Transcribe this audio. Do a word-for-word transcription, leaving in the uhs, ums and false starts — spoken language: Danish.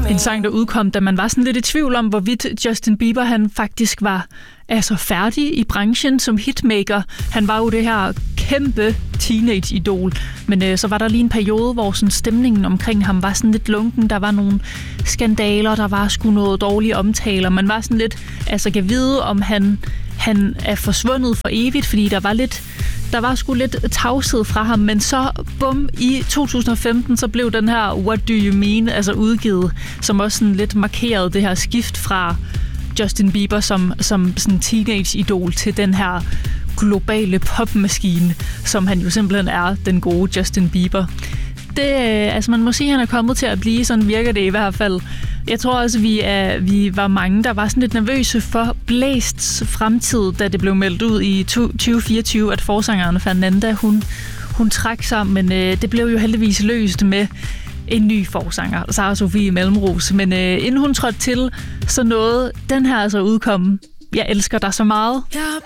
En sang, der udkom, da man var sådan lidt i tvivl om, hvorvidt Justin Bieber han faktisk var altså færdig i branchen som hitmaker. Han var jo det her kæmpe teenage-idol, men øh, så var der lige en periode, hvor sådan, stemningen omkring ham var sådan lidt lunken. Der var nogle skandaler, der var sgu noget dårlige omtaler. Man var sådan lidt, altså kan vide, om han, han er forsvundet for evigt, fordi der var lidt... Der var sgu lidt tavshed fra ham, men så, bum, i to tusind og femten, så blev den her What Do You Mean altså udgivet, som også sådan lidt markerede det her skift fra Justin Bieber som, som sådan teenage-idol til den her globale popmaskine, som han jo simpelthen er, den gode Justin Bieber. Det, altså man må sige, at han er kommet til at blive, sådan virker det i hvert fald. Jeg tror også, vi er, vi var mange, der var sådan lidt nervøse for Blæsts fremtid, da det blev meldt ud i tyve fireogtyve, at forsangeren Fernanda, hun, hun trak sig, men øh, det blev jo heldigvis løst med en ny forsanger, Sara Sofie Malmros. Men øh, inden hun trådte til, så nåede den her altså udkomme. Jeg elsker dig så meget.